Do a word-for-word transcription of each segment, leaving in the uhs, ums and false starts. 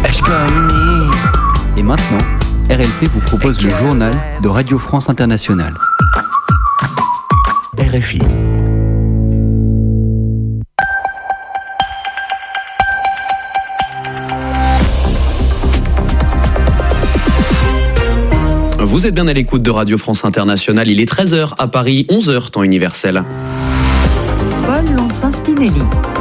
Et maintenant, R L P vous propose le journal de Radio France Internationale. R F I. Vous êtes bien à l'écoute de Radio France Internationale. Il est treize heures à Paris, onze heures temps universel. Paul Lonsin-Spinelli.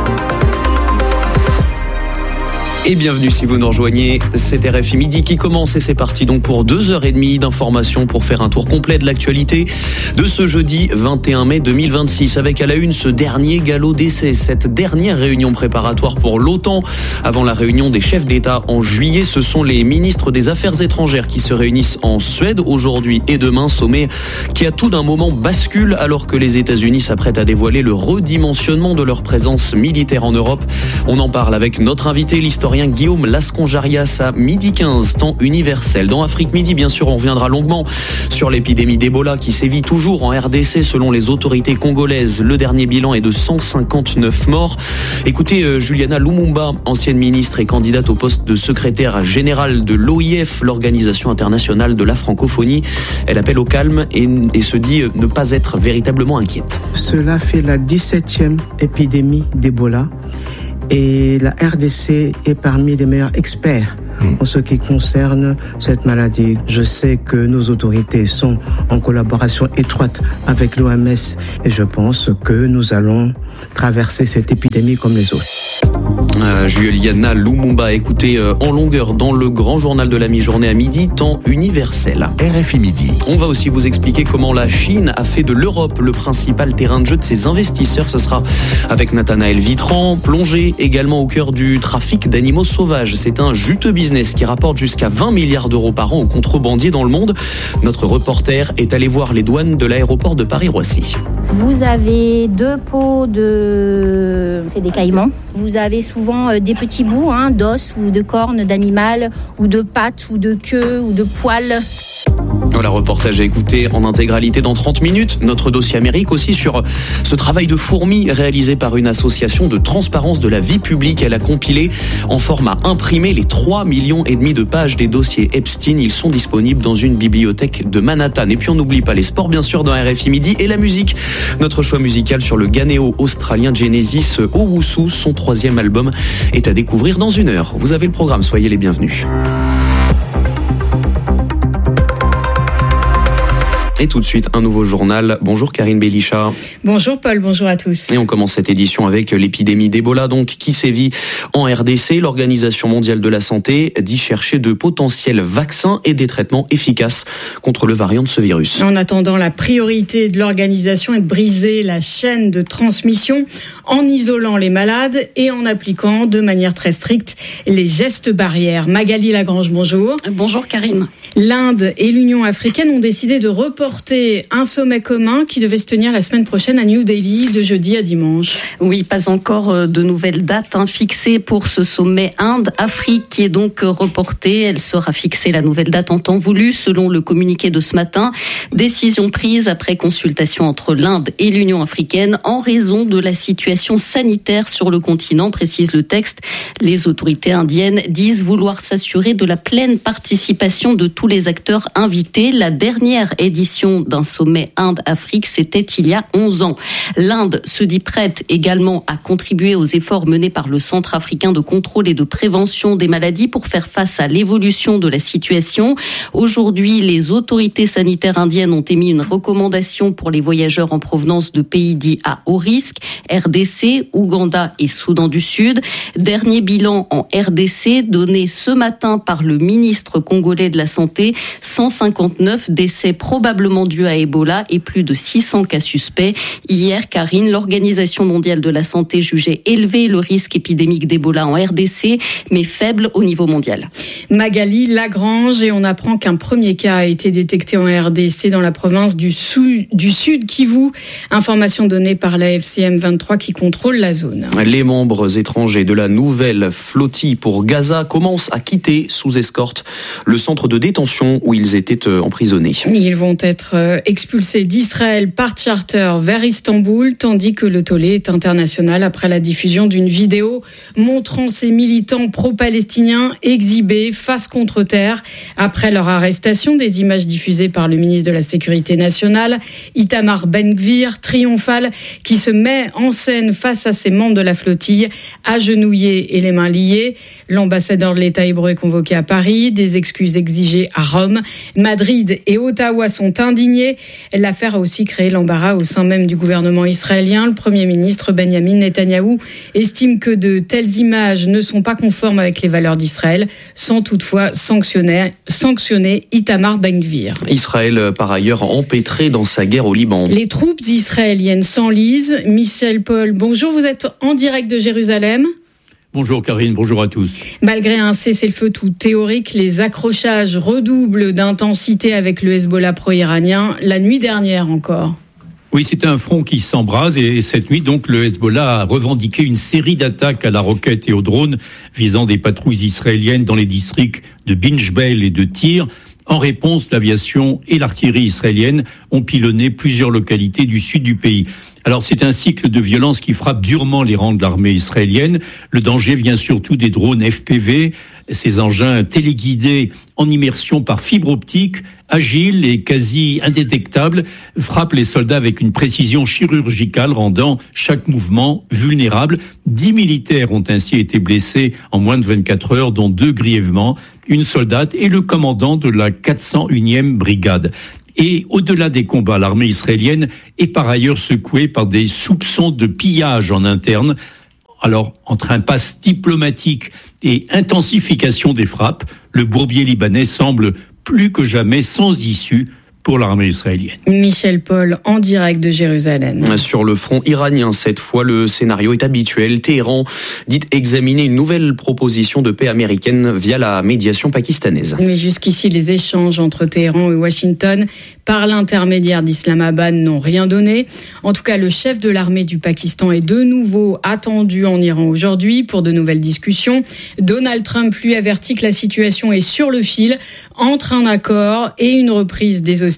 Et bienvenue si vous nous rejoignez, c'est R F I Midi qui commence et c'est parti donc pour deux heures et demie d'informations pour faire un tour complet de l'actualité de ce jeudi vingt et un mai deux mille vingt-six avec à la une ce dernier galop d'essai, cette dernière réunion préparatoire pour l'OTAN avant la réunion des chefs d'État en juillet. Ce sont les ministres des Affaires étrangères qui se réunissent en Suède aujourd'hui et demain, sommet qui à tout d'un moment bascule alors que les États-Unis s'apprêtent à dévoiler le redimensionnement de leur présence militaire en Europe. On en parle avec notre invité, l'historien Guillaume Lasconjarias à midi quinze, temps universel. Dans Afrique Midi, bien sûr, on reviendra longuement sur l'épidémie d'Ebola qui sévit toujours en R D C selon les autorités congolaises. Le dernier bilan est de cent cinquante-neuf morts. Écoutez, euh, Juliana Lumumba, ancienne ministre et candidate au poste de secrétaire générale de l'O I F, l'Organisation internationale de la francophonie. Elle appelle au calme et, et se dit euh, ne pas être véritablement inquiète. Cela fait la dix-septième épidémie d'Ebola. Et la R D C est parmi les meilleurs experts en ce qui concerne cette maladie. Je sais que nos autorités sont en collaboration étroite avec l'O M S et je pense que nous allons traverser cette épidémie comme les autres. Euh, Juliana Lumumba, écoutez euh, en longueur dans le grand journal de la mi-journée à midi, temps universel. R F I Midi. On va aussi vous expliquer comment la Chine a fait de l'Europe le principal terrain de jeu de ses investisseurs. Ce sera avec Nathanaël Vitran, plongé également au cœur du trafic d'animaux sauvages. C'est un juteux business qui rapporte jusqu'à vingt milliards d'euros par an aux contrebandiers dans le monde. Notre reporter est allé voir les douanes de l'aéroport de Paris-Roissy. Vous avez deux pots de... c'est des caïmans. Vous avez souvent des petits bouts hein, d'os ou de cornes d'animal ou de pattes ou de queue ou de poils. Voilà, reportage à écouter en intégralité dans trente minutes. Notre dossier Amérique aussi sur ce travail de fourmi réalisé par une association de transparence de la vie publique. Elle a compilé en format imprimé les trois millions et demi de pages des dossiers Epstein. Ils sont disponibles dans une bibliothèque de Manhattan. Et puis on n'oublie pas les sports bien sûr dans R F I Midi et la musique. Notre choix musical sur le Ghanéo australien Genesis Owusu, son troisième album est à découvrir dans une heure. Vous avez le programme, soyez les bienvenus. Et tout de suite, un nouveau journal. Bonjour Karine Bélichat. Bonjour Paul, bonjour à tous. Et on commence cette édition avec l'épidémie d'Ebola, donc qui sévit en R D C. L'Organisation mondiale de la santé dit chercher de potentiels vaccins et des traitements efficaces contre le variant de ce virus. En attendant, la priorité de l'organisation est de briser la chaîne de transmission en isolant les malades et en appliquant de manière très stricte les gestes barrières. Magali Lagrange, bonjour. Bonjour Karine. L'Inde et l'Union africaine ont décidé de reporter un sommet commun qui devait se tenir la semaine prochaine à New Delhi, de jeudi à dimanche. Oui, pas encore de nouvelles dates hein, fixées pour ce sommet Inde-Afrique qui est donc reporté. Elle sera fixée, la nouvelle date en temps voulu, selon le communiqué de ce matin. Décision prise après consultation entre l'Inde et l'Union africaine en raison de la situation sanitaire sur le continent, précise le texte. Les autorités indiennes disent vouloir s'assurer de la pleine participation de tous les acteurs invités. La dernière édition d'un sommet Inde-Afrique, c'était il y a onze ans. L'Inde se dit prête également à contribuer aux efforts menés par le Centre africain de contrôle et de prévention des maladies pour faire face à l'évolution de la situation. Aujourd'hui, les autorités sanitaires indiennes ont émis une recommandation pour les voyageurs en provenance de pays dits à haut risque, R D C, Ouganda et Soudan du Sud. Dernier bilan en R D C donné ce matin par le ministre congolais de la Santé, cent cinquante-neuf décès probablement dus à Ebola et plus de six cents cas suspects. Hier, Karine, l'Organisation mondiale de la santé jugeait élevé le risque épidémique d'Ebola en R D C, mais faible au niveau mondial. Magali Lagrange, et on apprend qu'un premier cas a été détecté en R D C dans la province du, sou- du Sud Kivu. Information donnée par la F C M vingt-trois qui contrôle la zone. Les membres étrangers de la nouvelle flottille pour Gaza commencent à quitter sous escorte le centre de détention où ils étaient emprisonnés. Ils vont être d'être expulsé d'Israël par charter vers Istanbul, tandis que le tollé est international après la diffusion d'une vidéo montrant ces militants pro-palestiniens exhibés face contre terre après leur arrestation. Des images diffusées par le ministre de la Sécurité nationale, Itamar Ben-Gvir, triomphal, qui se met en scène face à ses membres de la flottille, agenouillés et les mains liées. L'ambassadeur de l'État hébreu est convoqué à Paris, des excuses exigées à Rome. Madrid et Ottawa sont indignés. L'affaire a aussi créé l'embarras au sein même du gouvernement israélien. Le Premier ministre Benjamin Netanyahou estime que de telles images ne sont pas conformes avec les valeurs d'Israël, sans toutefois sanctionner, sanctionner Itamar Ben-Gvir. Israël, par ailleurs, empêtré dans sa guerre au Liban. Les troupes israéliennes s'enlisent. Michel Paul, bonjour, vous êtes en direct de Jérusalem. Bonjour Karine, bonjour à tous. Malgré un cessez-le-feu tout théorique, les accrochages redoublent d'intensité avec le Hezbollah pro-iranien, la nuit dernière encore. Oui, c'est un front qui s'embrase et cette nuit, donc, le Hezbollah a revendiqué une série d'attaques à la roquette et aux drones visant des patrouilles israéliennes dans les districts de Binjbel et de Tyr. En réponse, l'aviation et l'artillerie israélienne ont pilonné plusieurs localités du sud du pays. Alors, c'est un cycle de violence qui frappe durement les rangs de l'armée israélienne. Le danger vient surtout des drones F P V, ces engins téléguidés en immersion par fibre optique, agiles et quasi indétectables, frappent les soldats avec une précision chirurgicale, rendant chaque mouvement vulnérable. Dix militaires ont ainsi été blessés en moins de vingt-quatre heures, dont deux grièvement, une soldate et le commandant de la quatre cent unième brigade. Et au-delà des combats, l'armée israélienne est par ailleurs secouée par des soupçons de pillage en interne. Alors, entre impasse diplomatique et intensification des frappes, le bourbier libanais semble plus que jamais sans issue pour l'armée israélienne. Michel Paul, en direct de Jérusalem. Sur le front iranien, cette fois, le scénario est habituel. Téhéran dit examiner une nouvelle proposition de paix américaine via la médiation pakistanaise. Mais jusqu'ici, les échanges entre Téhéran et Washington, par l'intermédiaire d'Islamabad, n'ont rien donné. En tout cas, le chef de l'armée du Pakistan est de nouveau attendu en Iran aujourd'hui pour de nouvelles discussions. Donald Trump lui avertit que la situation est sur le fil entre un accord et une reprise des hostilités.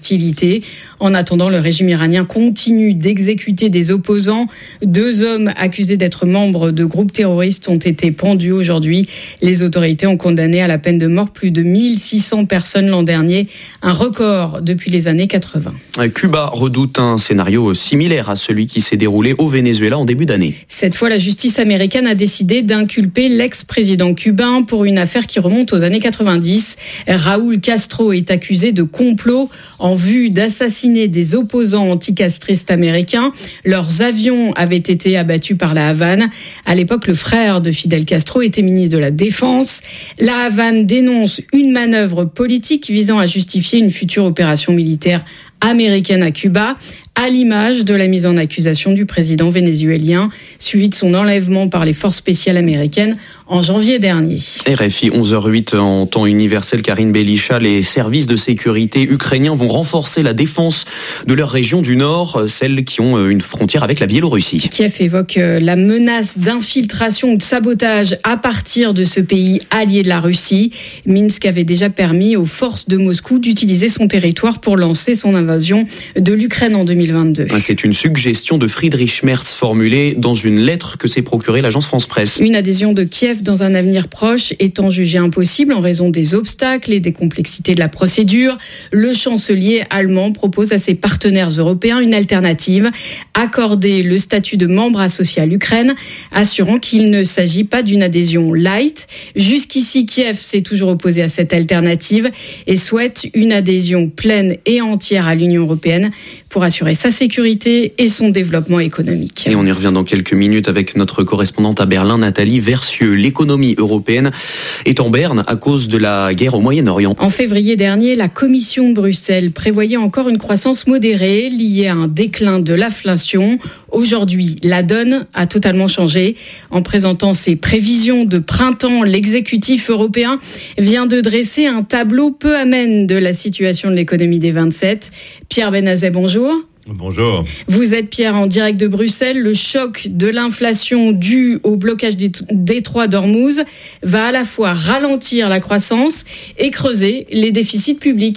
En attendant, le régime iranien continue d'exécuter des opposants. Deux hommes accusés d'être membres de groupes terroristes ont été pendus aujourd'hui. Les autorités ont condamné à la peine de mort plus de mille six cents personnes l'an dernier, un record depuis les années quatre-vingts. Cuba redoute un scénario similaire à celui qui s'est déroulé au Venezuela en début d'année. Cette fois, la justice américaine a décidé d'inculper l'ex-président cubain pour une affaire qui remonte aux années quatre-vingt-dix. Raúl Castro est accusé de complot en vue d'assassiner des opposants anticastristes américains. Leurs avions avaient été abattus par la Havane. À l'époque, le frère de Fidel Castro était ministre de la Défense. La Havane dénonce une manœuvre politique visant à justifier une future opération militaire américaine à Cuba, à l'image de la mise en accusation du président vénézuélien, suivi de son enlèvement par les forces spéciales américaines en janvier dernier. R F I onze heures huit en temps universel, Karine Belisha, les services de sécurité ukrainiens vont renforcer la défense de leur région du Nord, celles qui ont une frontière avec la Biélorussie. Kiev évoque la menace d'infiltration ou de sabotage à partir de ce pays allié de la Russie. Minsk avait déjà permis aux forces de Moscou d'utiliser son territoire pour lancer son invasion de l'Ukraine en deux mille vingt-deux. C'est une suggestion de Friedrich Merz formulée dans une lettre que s'est procurée l'agence France-Presse. Une adhésion de Kiev dans un avenir proche étant jugée impossible en raison des obstacles et des complexités de la procédure, le chancelier allemand propose à ses partenaires européens une alternative, accorder le statut de membre associé à l'Ukraine, assurant qu'il ne s'agit pas d'une adhésion light. Jusqu'ici, Kiev s'est toujours opposé à cette alternative et souhaite une adhésion pleine et entière à l'Union européenne pour assurer sa sécurité et son développement économique. Et on y revient dans quelques minutes avec notre correspondante à Berlin, Nathalie Versieux. L'économie européenne est en berne à cause de la guerre au Moyen-Orient. En février dernier, la Commission de Bruxelles prévoyait encore une croissance modérée liée à un déclin de l'inflation. Aujourd'hui, la donne a totalement changé. En présentant ses prévisions de printemps, l'exécutif européen vient de dresser un tableau peu amène de la situation de l'économie des vingt-sept. Pierre Benazet, bonjour. Bonjour. Vous êtes Pierre en direct de Bruxelles. Le choc de l'inflation dû au blocage du détroit d'Ormuz va à la fois ralentir la croissance et creuser les déficits publics.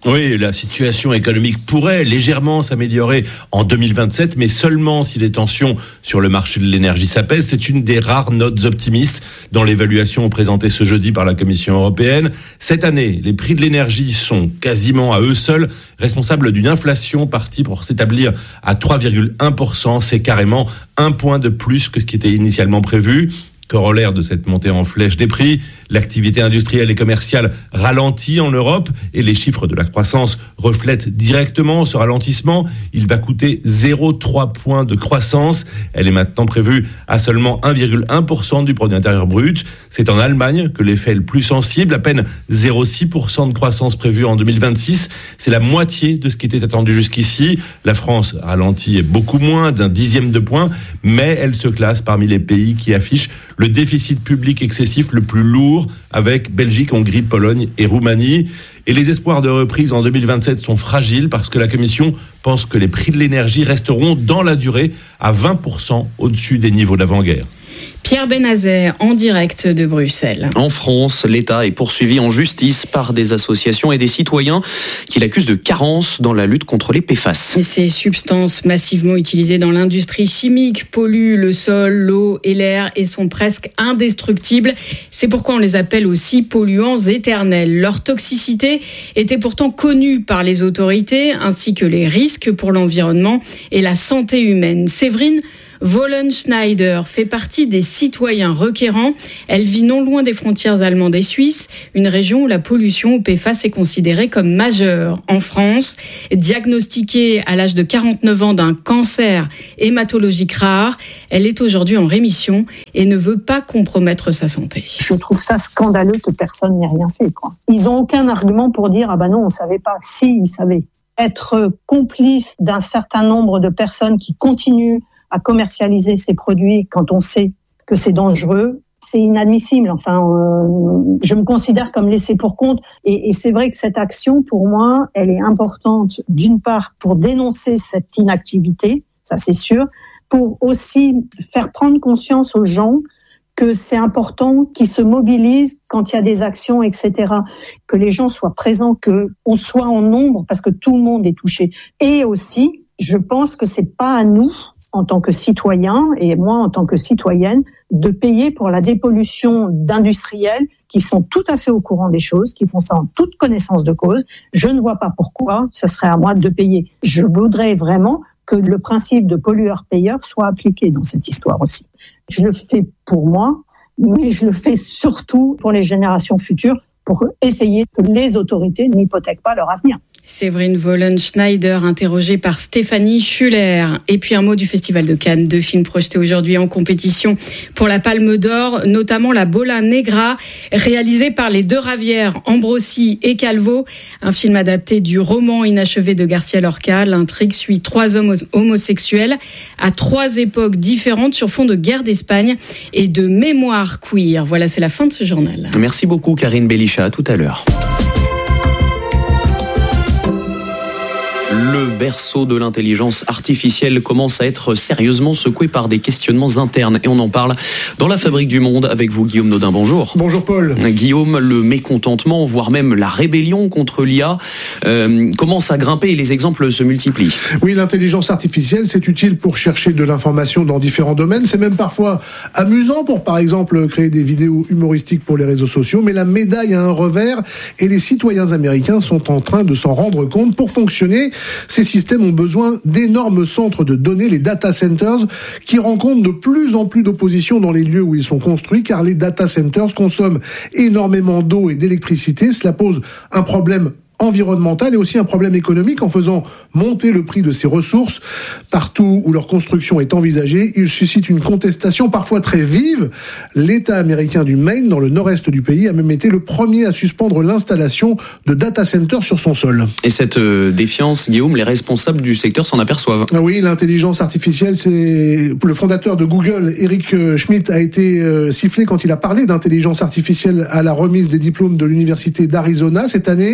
Oui, la situation économique pourrait légèrement s'améliorer en deux mille vingt-sept, mais seulement si les tensions sur le marché de l'énergie s'apaisent. C'est une des rares notes optimistes dans l'évaluation présentée ce jeudi par la Commission européenne. Cette année, les prix de l'énergie sont quasiment à eux seuls responsables d'une inflation partie pour s'établir à trois virgule un pour cent. C'est carrément un point de plus que ce qui était initialement prévu. Corollaire de cette montée en flèche des prix, l'activité industrielle et commerciale ralentit en Europe et les chiffres de la croissance reflètent directement ce ralentissement. Il va coûter zéro virgule trois points de croissance. Elle est maintenant prévue à seulement un virgule un pour cent du produit intérieur brut. C'est en Allemagne que l'effet est le plus sensible, à peine zéro virgule six pour cent de croissance prévue en deux mille vingt-six. C'est la moitié de ce qui était attendu jusqu'ici. La France ralentit beaucoup moins d'un dixième de point, mais elle se classe parmi les pays qui affichent le déficit public excessif le plus lourd, avec Belgique, Hongrie, Pologne et Roumanie. Et les espoirs de reprise en deux mille vingt-sept sont fragiles parce que la Commission pense que les prix de l'énergie resteront dans la durée à vingt pour cent au-dessus des niveaux d'avant-guerre. Pierre Benazet, en direct de Bruxelles. En France, l'État est poursuivi en justice par des associations et des citoyens qui l'accusent de carence dans la lutte contre les P F A S. Ces substances massivement utilisées dans l'industrie chimique polluent le sol, l'eau et l'air et sont presque indestructibles. C'est pourquoi on les appelle aussi polluants éternels. Leur toxicité était pourtant connue par les autorités, ainsi que les risques pour l'environnement et la santé humaine. Séverine Wollenschneider fait partie des citoyens requérants. Elle vit non loin des frontières allemandes et suisses, une région où la pollution au P F A S est considérée comme majeure. En France, diagnostiquée à l'âge de quarante-neuf ans d'un cancer hématologique rare, elle est aujourd'hui en rémission et ne veut pas compromettre sa santé. Je trouve ça scandaleux que personne n'ait rien fait, quoi. Ils n'ont aucun argument pour dire « Ah ben non, on ne savait pas ». Si, ils savaient. Être complice d'un certain nombre de personnes qui continuent à commercialiser ces produits quand on sait que c'est dangereux, c'est inadmissible. Enfin, euh, je me considère comme laissée pour compte. Et, et c'est vrai que cette action, pour moi, elle est importante, d'une part, pour dénoncer cette inactivité, ça c'est sûr, pour aussi faire prendre conscience aux gens que c'est important qu'ils se mobilisent quand il y a des actions, et cetera. Que les gens soient présents, qu'on soit en nombre, parce que tout le monde est touché. Et aussi, je pense que c'est pas à nous, en tant que citoyens, et moi en tant que citoyenne, de payer pour la dépollution d'industriels qui sont tout à fait au courant des choses, qui font ça en toute connaissance de cause. Je ne vois pas pourquoi ce serait à moi de payer. Je voudrais vraiment que le principe de pollueur-payeur soit appliqué dans cette histoire aussi. Je le fais pour moi, mais je le fais surtout pour les générations futures, pour essayer que les autorités n'hypothèquent pas leur avenir. Séverine Wollenschneider, interrogée par Stéphanie Schuller. Et puis un mot du Festival de Cannes, deux films projetés aujourd'hui en compétition pour la Palme d'Or, notamment La Bola Negra, réalisé par les deux Ravières, Ambrosi et Calvo, un film adapté du roman inachevé de Garcia Lorca. L'intrigue suit trois hommes homosexuels à trois époques différentes sur fond de guerre d'Espagne et de mémoire queer. Voilà, c'est la fin de ce journal. Merci beaucoup Karine Belichat, à tout à l'heure. Le berceau de l'intelligence artificielle commence à être sérieusement secoué par des questionnements internes. Et on en parle dans la Fabrique du Monde avec vous, Guillaume Nodin. Bonjour. Bonjour Paul. Guillaume, le mécontentement, voire même la rébellion contre l'I A euh, commence à grimper et les exemples se multiplient. Oui, l'intelligence artificielle, c'est utile pour chercher de l'information dans différents domaines. C'est même parfois amusant pour, par exemple, créer des vidéos humoristiques pour les réseaux sociaux. Mais la médaille a un revers et les citoyens américains sont en train de s'en rendre compte. Pour fonctionner, ces systèmes ont besoin d'énormes centres de données, les data centers, qui rencontrent de plus en plus d'opposition dans les lieux où ils sont construits, car les data centers consomment énormément d'eau et d'électricité. Cela pose un problème environnemental et aussi un problème économique en faisant monter le prix de ces ressources. Partout où leur construction est envisagée, ils suscitent une contestation parfois très vive. L'État américain du Maine, dans le nord-est du pays, a même été le premier à suspendre l'installation de data centers sur son sol. Et cette euh, défiance, Guillaume, les responsables du secteur s'en aperçoivent. Ah oui, l'intelligence artificielle, c'est le fondateur de Google, Eric Schmidt, a été euh, sifflé quand il a parlé d'intelligence artificielle à la remise des diplômes de l'université d'Arizona cette année. Un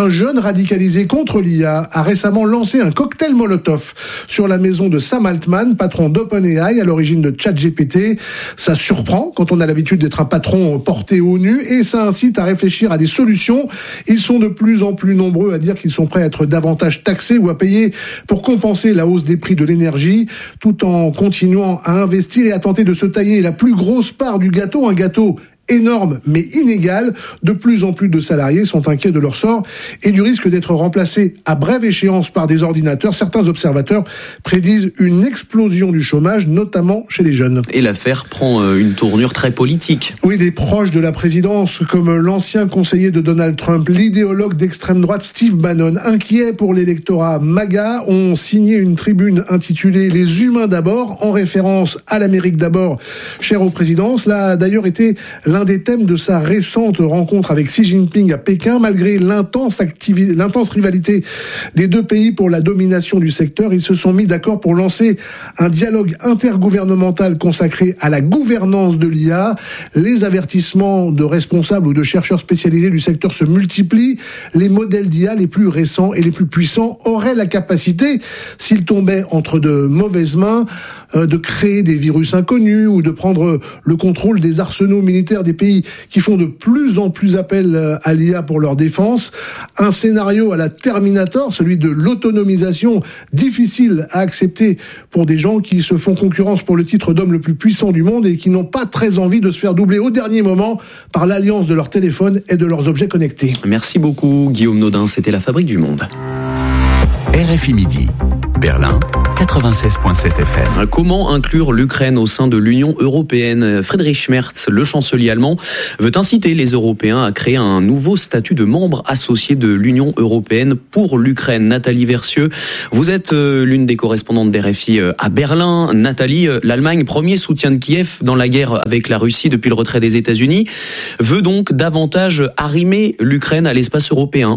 Un jeune radicalisé contre l'I A a récemment lancé un cocktail Molotov sur la maison de Sam Altman, patron d'OpenAI à l'origine de ChatGPT. Ça surprend quand on a l'habitude d'être un patron porté au nu et ça incite à réfléchir à des solutions. Ils sont de plus en plus nombreux à dire qu'ils sont prêts à être davantage taxés ou à payer pour compenser la hausse des prix de l'énergie, tout en continuant à investir et à tenter de se tailler la plus grosse part du gâteau, un gâteau énorme mais inégal. De plus en plus de salariés sont inquiets de leur sort et du risque d'être remplacés à brève échéance par des ordinateurs. Certains observateurs prédisent une explosion du chômage, notamment chez les jeunes. Et l'affaire prend une tournure très politique. Oui, des proches de la présidence, comme l'ancien conseiller de Donald Trump, l'idéologue d'extrême droite Steve Bannon, inquiet pour l'électorat MAGA, ont signé une tribune intitulée « Les humains d'abord », en référence à l'Amérique d'abord, chère au président. Cela a d'ailleurs été l'un des thèmes de sa récente rencontre avec Xi Jinping à Pékin. Malgré l'intense, activi- l'intense rivalité des deux pays pour la domination du secteur, ils se sont mis d'accord pour lancer un dialogue intergouvernemental consacré à la gouvernance de l'I A. Les avertissements de responsables ou de chercheurs spécialisés du secteur se multiplient. Les modèles d'I A les plus récents et les plus puissants auraient la capacité, s'ils tombaient entre de mauvaises mains, de créer des virus inconnus ou de prendre le contrôle des arsenaux militaires des pays qui font de plus en plus appel à l'I A pour leur défense. Un scénario à la Terminator, celui de l'autonomisation, difficile à accepter pour des gens qui se font concurrence pour le titre d'homme le plus puissant du monde et qui n'ont pas très envie de se faire doubler au dernier moment par l'alliance de leur téléphone et de leurs objets connectés. Merci beaucoup Guillaume Naudin, c'était la Fabrique du Monde. R F I Midi, Berlin, quatre-vingt-seize virgule sept F M. Comment inclure l'Ukraine au sein de l'Union européenne ? Friedrich Merz, le chancelier allemand, veut inciter les Européens à créer un nouveau statut de membre associé de l'Union européenne pour l'Ukraine. Nathalie Versieux, vous êtes l'une des correspondantes d'R F I à Berlin. Nathalie, l'Allemagne, premier soutien de Kiev dans la guerre avec la Russie depuis le retrait des États-Unis, veut donc davantage arrimer l'Ukraine à l'espace européen.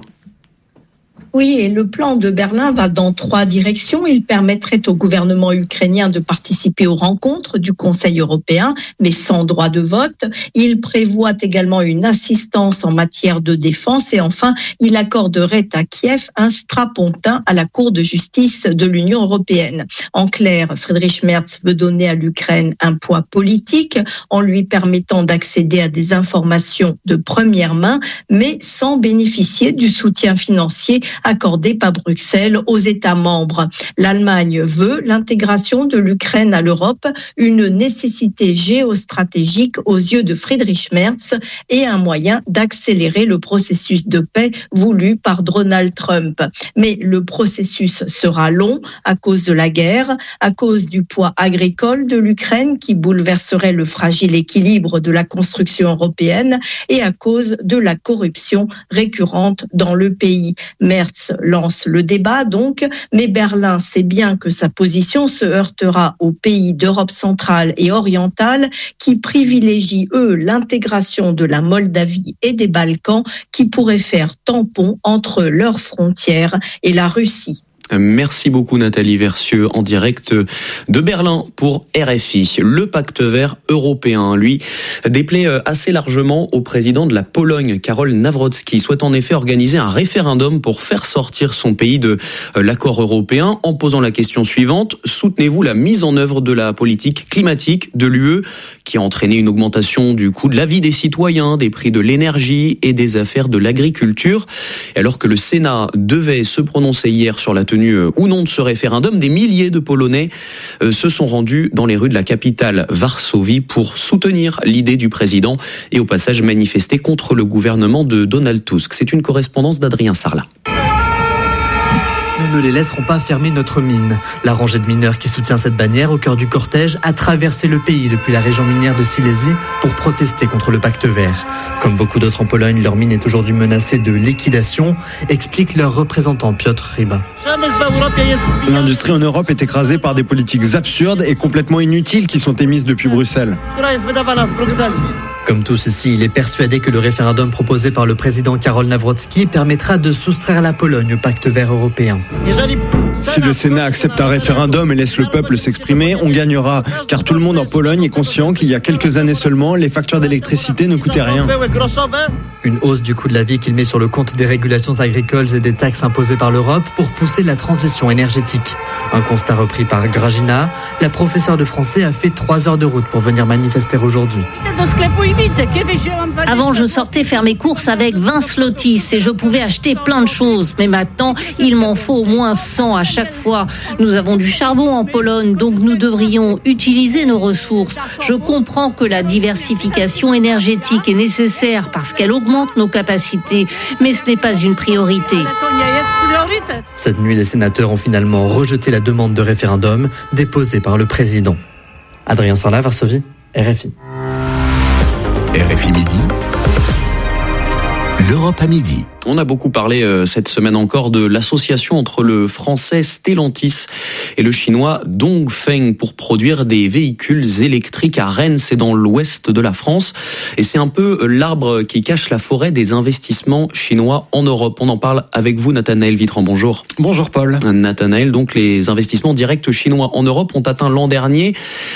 Oui, et le plan de Berlin va dans trois directions. Il permettrait au gouvernement ukrainien de participer aux rencontres du Conseil européen, mais sans droit de vote. Il prévoit également une assistance en matière de défense. Et enfin, il accorderait à Kiev un strapontin à la Cour de justice de l'Union européenne. En clair, Friedrich Merz veut donner à l'Ukraine un poids politique en lui permettant d'accéder à des informations de première main, mais sans bénéficier du soutien financier accordé par Bruxelles aux États membres. L'Allemagne veut l'intégration de l'Ukraine à l'Europe, une nécessité géostratégique aux yeux de Friedrich Merz et un moyen d'accélérer le processus de paix voulu par Donald Trump. Mais le processus sera long à cause de la guerre, à cause du poids agricole de l'Ukraine qui bouleverserait le fragile équilibre de la construction européenne et à cause de la corruption récurrente dans le pays. Merz lance le débat donc, mais Berlin sait bien que sa position se heurtera aux pays d'Europe centrale et orientale qui privilégient, eux, l'intégration de la Moldavie et des Balkans qui pourraient faire tampon entre leurs frontières et la Russie. Merci beaucoup Nathalie Versieux en direct de Berlin pour R F I. Le pacte vert européen, lui, déplaît assez largement au président de la Pologne, Karol Nawrocki, souhaite en effet organiser un référendum pour faire sortir son pays de l'accord européen en posant la question suivante: soutenez-vous la mise en œuvre de la politique climatique de l'U E qui a entraîné une augmentation du coût de la vie des citoyens, des prix de l'énergie et des affaires de l'agriculture? Alors que le Sénat devait se prononcer hier sur la tenue ou non de ce référendum, des milliers de Polonais se sont rendus dans les rues de la capitale Varsovie pour soutenir l'idée du président et au passage manifester contre le gouvernement de Donald Tusk. C'est une correspondance d'Adrien Sarlat. Nous ne les laisserons pas fermer notre mine. La rangée de mineurs qui soutient cette bannière au cœur du cortège a traversé le pays depuis la région minière de Silésie pour protester contre le pacte vert. Comme beaucoup d'autres en Pologne, leur mine est aujourd'hui menacée de liquidation, explique leur représentant Piotr Ryba. L'industrie en Europe est écrasée par des politiques absurdes et complètement inutiles qui sont émises depuis Bruxelles. Comme tous ici, il est persuadé que le référendum proposé par le président Karol Nawrocki permettra de soustraire la Pologne au pacte vert européen. Si le Sénat accepte un référendum et laisse le peuple s'exprimer, on gagnera, car tout le monde en Pologne est conscient qu'il y a quelques années seulement, les factures d'électricité ne coûtaient rien. Une hausse du coût de la vie qu'il met sur le compte des régulations agricoles et des taxes imposées par l'Europe pour pousser la transition énergétique. Un constat repris par Gragina, la professeure de français a fait trois heures de route pour venir manifester aujourd'hui. Avant, je sortais faire mes courses avec vingt zlotys et je pouvais acheter plein de choses. Mais maintenant, il m'en faut au moins cent à chaque fois. Nous avons du charbon en Pologne, donc nous devrions utiliser nos ressources. Je comprends que la diversification énergétique est nécessaire parce qu'elle augmente nos capacités, mais ce n'est pas une priorité. Cette nuit, les sénateurs ont finalement rejeté la demande de référendum déposée par le président. Adrien Sarlat, Varsovie, R F I. R F I Midi. L'Europe à midi. On a beaucoup parlé euh, cette semaine encore de l'association entre le français Stellantis et le chinois Dongfeng pour produire des véhicules électriques à Rennes, c'est dans l'ouest de la France. Et c'est un peu l'arbre qui cache la forêt des investissements chinois en Europe. On en parle avec vous, Nathanaël Vitran. Bonjour. Bonjour Paul. Nathanaël, donc les investissements directs chinois en Europe ont atteint l'an dernier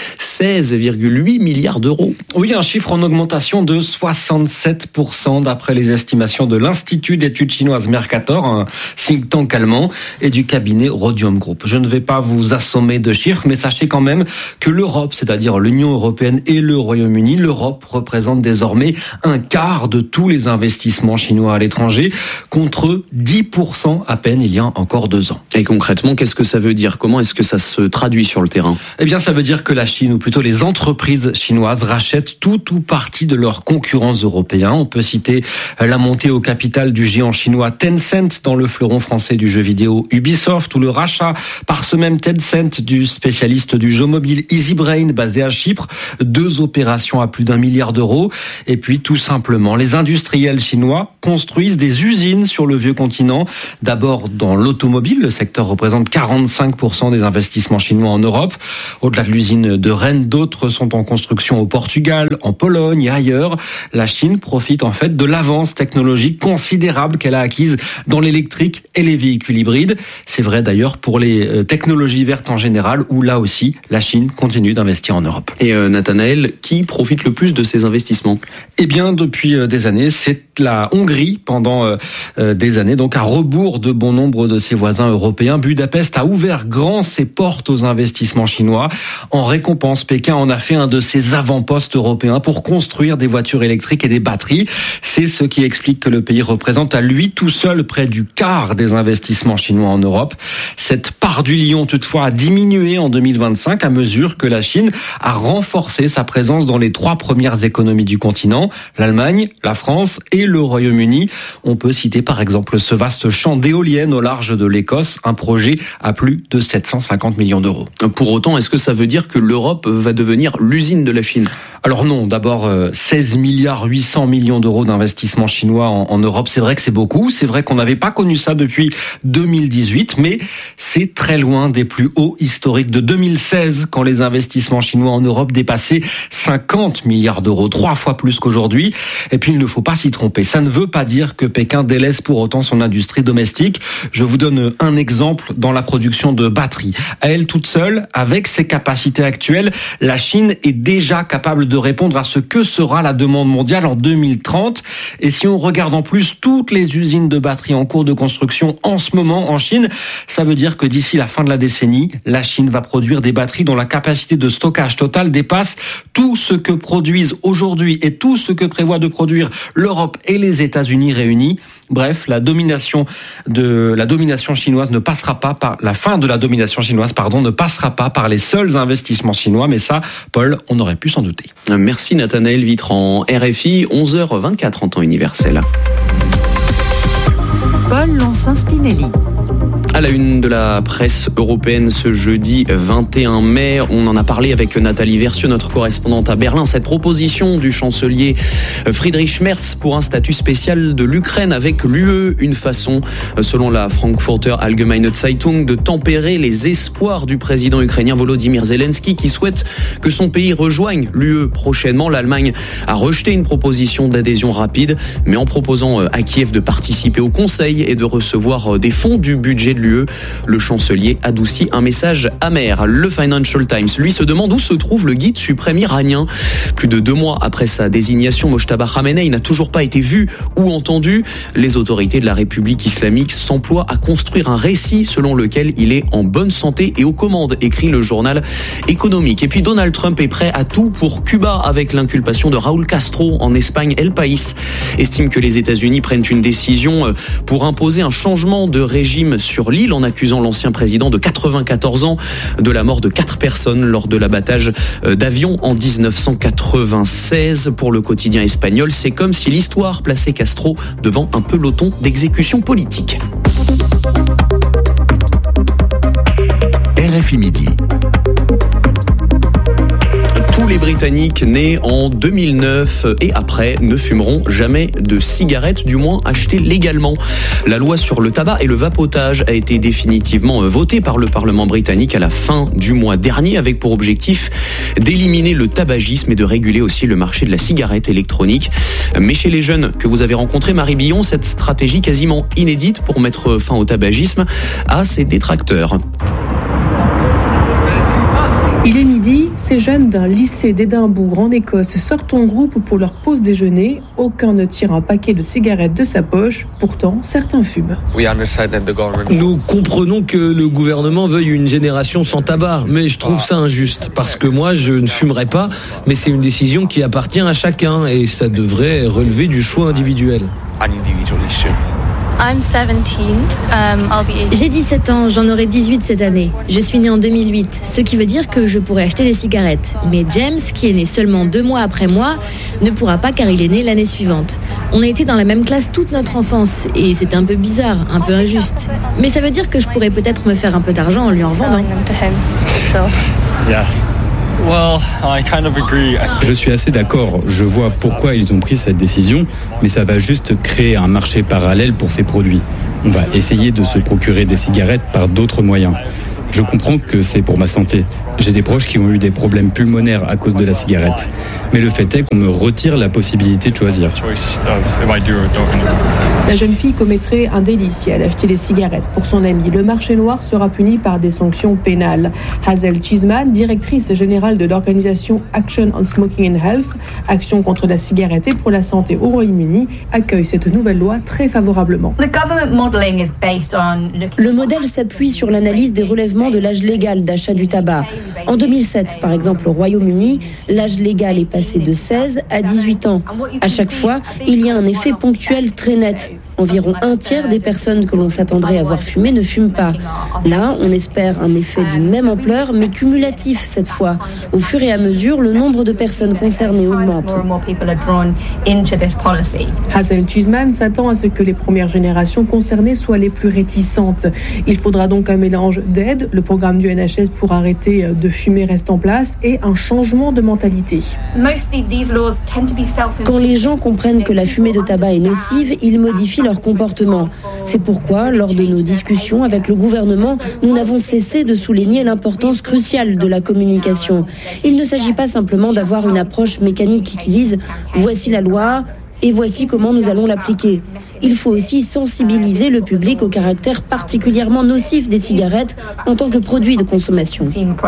seize virgule huit milliards d'euros. Oui, un chiffre en augmentation de soixante-sept pour cent d'après les estimations de l'Institut d'études chinoises Mercator, un think tank allemand, et du cabinet Rhodium Group. Je ne vais pas vous assommer de chiffres, mais sachez quand même que l'Europe, c'est-à-dire l'Union européenne et le Royaume-Uni, l'Europe représente désormais un quart de tous les investissements chinois à l'étranger, contre dix pour cent à peine il y a encore deux ans. Et concrètement, qu'est-ce que ça veut dire ? Comment est-ce que ça se traduit sur le terrain ? Eh bien, ça veut dire que la Chine, ou plutôt les entreprises chinoises, rachètent tout ou partie de leurs concurrents européens. On peut citer la montée au capital du géant chinois Tencent dans le fleuron français du jeu vidéo Ubisoft, ou le rachat par ce même Tencent du spécialiste du jeu mobile EasyBrain basé à Chypre, deux opérations à plus d'un milliard d'euros. Et puis tout simplement, les industriels chinois construisent des usines sur le vieux continent, d'abord dans l'automobile, le secteur représente quarante-cinq pour cent des investissements chinois en Europe. Au-delà de l'usine de Rennes, d'autres sont en construction au Portugal, en Pologne et ailleurs. La Chine profite en fait de l'avance technologique considérable qu'elle a acquise dans l'électrique et les véhicules hybrides. C'est vrai d'ailleurs pour les technologies vertes en général, où là aussi la Chine continue d'investir en Europe. Et euh, Nathanaël, qui profite le plus de ces investissements ? Eh bien, depuis des années, c'est la Hongrie pendant euh, des années, donc à rebours de bon nombre de ses voisins européens. Budapest a ouvert grand ses portes aux investissements chinois. En récompense, Pékin en a fait un de ses avant-postes européens pour construire des voitures électriques et des batteries. C'est ce qui explique que le pays représente à lui tout seul près du quart des investissements chinois en Europe. Cette part du lion, toutefois, a diminué en deux mille vingt-cinq à mesure que la Chine a renforcé sa présence dans les trois premières économies du continent, l'Allemagne, la France et le Royaume-Uni. On peut citer par exemple ce vaste champ d'éoliennes au large de l'Écosse, un projet à plus de sept cent cinquante millions d'euros. Pour autant, est-ce que ça veut dire que l'Europe va devenir l'usine de la Chine ? Alors non, d'abord seize milliards huit cents millions d'euros d'investissement chinois en, en Europe, c'est vrai que c'est beaucoup, c'est vrai qu'on n'avait pas connu ça depuis deux mille dix-huit, mais c'est très loin des plus hauts historiques de deux mille seize, quand les investissements chinois en Europe dépassaient cinquante milliards d'euros, trois fois plus qu'aujourd'hui. Et puis il ne faut pas s'y tromper, ça ne veut pas dire que Pékin délaisse pour autant son industrie domestique. Je vous donne un exemple dans la production de batteries. À elle toute seule, avec ses capacités actuelles, la Chine est déjà capable de répondre à ce que sera la demande mondiale en deux mille trente. Et si on regarde en plus toutes les usines de batteries en cours de construction en ce moment en Chine, ça veut dire que d'ici la fin de la décennie, la Chine va produire des batteries dont la capacité de stockage totale dépasse tout ce que produisent aujourd'hui et tout ce que prévoit de produire l'Europe et les États-Unis réunis. Bref, la domination de la domination chinoise ne passera pas par la fin de la domination chinoise, pardon, ne passera pas par les seuls investissements chinois. Mais ça, Paul, on aurait pu s'en douter. Merci Nathanaël Vitran. R F I, onze heures vingt-quatre en temps universel. Paul Lonsin-Spinelli. À la une de la presse européenne ce jeudi vingt et un mai, on en a parlé avec Nathalie Versieux, notre correspondante à Berlin. Cette proposition du chancelier Friedrich Merz pour un statut spécial de l'Ukraine avec l'U E, une façon, selon la Frankfurter Allgemeine Zeitung, de tempérer les espoirs du président ukrainien Volodymyr Zelensky qui souhaite que son pays rejoigne l'U E prochainement. L'Allemagne a rejeté une proposition d'adhésion rapide, mais en proposant à Kiev de participer au Conseil et de recevoir des fonds du budget de l'U E. Le chancelier adoucit un message amer. Le Financial Times, lui, se demande où se trouve le guide suprême iranien. Plus de deux mois après sa désignation, Mojtaba Khamenei n'a toujours pas été vu ou entendu. Les autorités de la République islamique s'emploient à construire un récit selon lequel il est en bonne santé et aux commandes, écrit le journal économique. Et puis Donald Trump est prêt à tout pour Cuba avec l'inculpation de Raúl Castro en Espagne. El País estime que les États-Unis prennent une décision pour imposer un changement de régime sur l'île en accusant l'ancien président de quatre-vingt-quatorze ans de la mort de quatre personnes lors de l'abattage d'avion en dix-neuf cent quatre-vingt-seize. Pour le quotidien espagnol, c'est comme si l'histoire plaçait Castro devant un peloton d'exécution politique. R F I Midi. Tous les Britanniques nés en deux mille neuf et après ne fumeront jamais de cigarettes, du moins achetées légalement. La loi sur le tabac et le vapotage a été définitivement votée par le Parlement britannique à la fin du mois dernier, avec pour objectif d'éliminer le tabagisme et de réguler aussi le marché de la cigarette électronique. Mais chez les jeunes que vous avez rencontrés, Marie Billon, cette stratégie quasiment inédite pour mettre fin au tabagisme a ses détracteurs. Il est midi, ces jeunes d'un lycée d'Édimbourg en Écosse sortent en groupe pour leur pause déjeuner. Aucun ne tire un paquet de cigarettes de sa poche, pourtant certains fument. Nous comprenons que le gouvernement veuille une génération sans tabac, mais je trouve ça injuste, parce que moi je ne fumerai pas, mais c'est une décision qui appartient à chacun et ça devrait relever du choix individuel. J'ai dix-sept ans, j'en aurai dix-huit cette année. Je suis née en deux mille huit, ce qui veut dire que je pourrais acheter des cigarettes. Mais James, qui est né seulement deux mois après moi, ne pourra pas car il est né l'année suivante. On a été dans la même classe toute notre enfance et c'était un peu bizarre, un peu injuste. Mais ça veut dire que je pourrais peut-être me faire un peu d'argent en lui en vendant. Je suis assez d'accord, je vois pourquoi ils ont pris cette décision, mais ça va juste créer un marché parallèle pour ces produits. On va essayer de se procurer des cigarettes par d'autres moyens. Je comprends que c'est pour ma santé. J'ai des proches qui ont eu des problèmes pulmonaires à cause de la cigarette. Mais le fait est qu'on me retire la possibilité de choisir. La jeune fille commettrait un délit si elle achetait des cigarettes pour son amie. Le marché noir sera puni par des sanctions pénales. Hazel Cheeseman, directrice générale de l'organisation Action on Smoking and Health, Action contre la cigarette et pour la santé au Royaume-Uni, accueille cette nouvelle loi très favorablement. Le modèle s'appuie sur l'analyse des relèvements de l'âge légal d'achat du tabac. En deux mille sept, par exemple, au Royaume-Uni, l'âge légal est passé de seize à dix-huit ans. À chaque fois, il y a un effet ponctuel très net. Environ un tiers des personnes que l'on s'attendrait à voir fumer ne fument pas. Là, on espère un effet d'une même ampleur, mais cumulatif cette fois. Au fur et à mesure, le nombre de personnes concernées augmente. Hazel Cheeseman s'attend à ce que les premières générations concernées soient les plus réticentes. Il faudra donc un mélange d'aide, le programme du N H S pour arrêter de fumer reste en place, et un changement de mentalité. Quand les gens comprennent que la fumée de tabac est nocive, ils modifient leur comportement. C'est pourquoi, lors de nos discussions avec le gouvernement, nous n'avons cessé de souligner l'importance cruciale de la communication. Il ne s'agit pas simplement d'avoir une approche mécanique qui dise « voici la loi ». Et voici comment nous allons l'appliquer. Il faut aussi sensibiliser le public au caractère particulièrement nocif des cigarettes en tant que produit de consommation.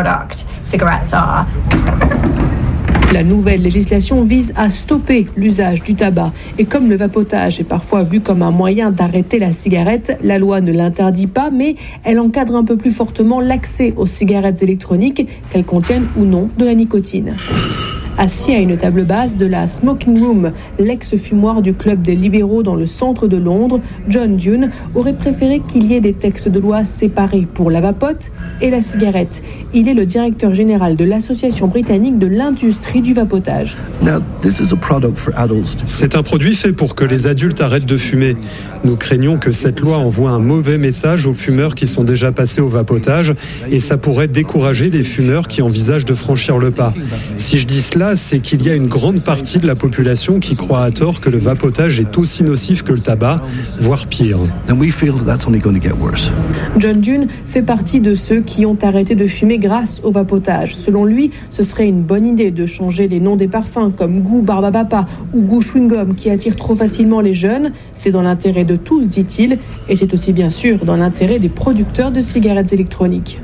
La nouvelle législation vise à stopper l'usage du tabac. Et comme le vapotage est parfois vu comme un moyen d'arrêter la cigarette, la loi ne l'interdit pas, mais elle encadre un peu plus fortement l'accès aux cigarettes électroniques, qu'elles contiennent ou non de la nicotine. Assis à une table basse de la Smoking Room, l'ex-fumoir du club des libéraux dans le centre de Londres, John Dune aurait préféré qu'il y ait des textes de loi séparés pour la vapote et la cigarette. Il est le directeur général de l'Association britannique de l'industrie du vapotage. C'est un produit fait pour que les adultes arrêtent de fumer. Nous craignons que cette loi envoie un mauvais message aux fumeurs qui sont déjà passés au vapotage et ça pourrait décourager les fumeurs qui envisagent de franchir le pas. Si je dis cela, là, c'est qu'il y a une grande partie de la population qui croit à tort que le vapotage est aussi nocif que le tabac, voire pire. John Dune fait partie de ceux qui ont arrêté de fumer grâce au vapotage. Selon lui, ce serait une bonne idée de changer les noms des parfums comme goût Barbapapa ou goût chewing-gum qui attirent trop facilement les jeunes. C'est dans l'intérêt de tous, dit-il, et c'est aussi bien sûr dans l'intérêt des producteurs de cigarettes électroniques.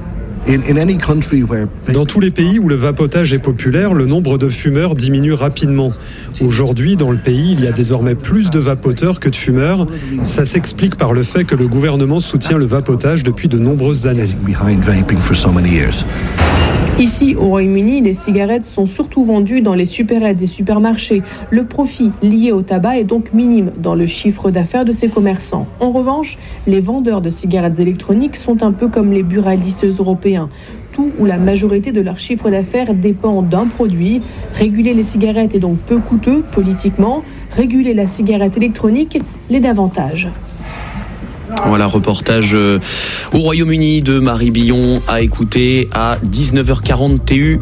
Dans tous les pays où le vapotage est populaire, le nombre de fumeurs diminue rapidement. Aujourd'hui, dans le pays, il y a désormais plus de vapoteurs que de fumeurs. Ça s'explique par le fait que le gouvernement soutient le vapotage depuis de nombreuses années. Ici, au Royaume-Uni, les cigarettes sont surtout vendues dans les supérettes des supermarchés. Le profit lié au tabac est donc minime dans le chiffre d'affaires de ces commerçants. En revanche, les vendeurs de cigarettes électroniques sont un peu comme les buralistes européens. Tout ou la majorité de leur chiffre d'affaires dépend d'un produit. Réguler les cigarettes est donc peu coûteux politiquement. Réguler la cigarette électronique l'est davantage. Voilà, reportage au Royaume-Uni de Marie Billon à écouter à dix-neuf heures quarante T U.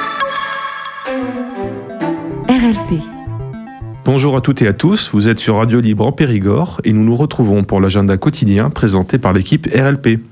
R L P. Bonjour à toutes et à tous, vous êtes sur Radio Libre en Périgord et nous nous retrouvons pour l'agenda quotidien présenté par l'équipe R L P.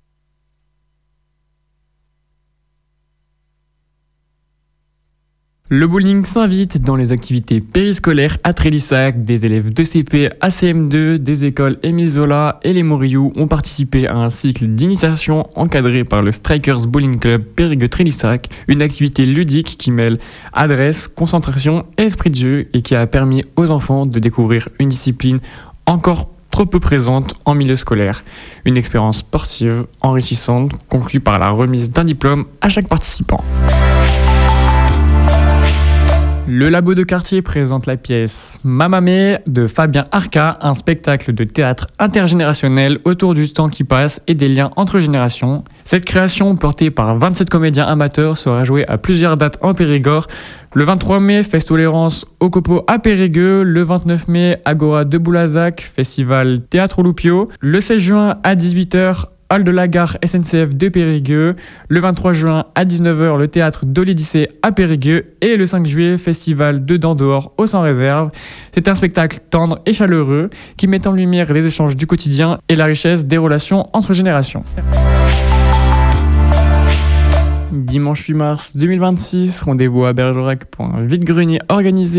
Le bowling s'invite dans les activités périscolaires à Trélissac. Des élèves de C P à C M deux des écoles Émile Zola et les Morillou ont participé à un cycle d'initiation encadré par le Strikers Bowling Club Périgueux-Trélissac, une activité ludique qui mêle adresse, concentration et esprit de jeu et qui a permis aux enfants de découvrir une discipline encore trop peu présente en milieu scolaire. Une expérience sportive enrichissante conclue par la remise d'un diplôme à chaque participant. Le Labo de quartier présente la pièce Mamamé de Fabien Arca, un spectacle de théâtre intergénérationnel autour du temps qui passe et des liens entre générations. Cette création, portée par vingt-sept comédiens amateurs, sera jouée à plusieurs dates en Périgord. Le vingt-trois mai, Fest Tolérance au Copo à Périgueux. Le vingt-neuf mai, Agora de Boulazac, Festival Théâtre Loupio. Le seize juin à dix-huit heures, Hall de la gare S N C F de Périgueux. Le vingt-trois juin à dix-neuf heures, le théâtre de l'Odyssée à Périgueux. Et le cinq juillet, festival de Dents dehors au Sans Réserve. C'est un spectacle tendre et chaleureux qui met en lumière les échanges du quotidien et la richesse des relations entre générations. Dimanche huit mars deux mille vingt-six, rendez-vous à Bergerac pour un vide-grenier organisé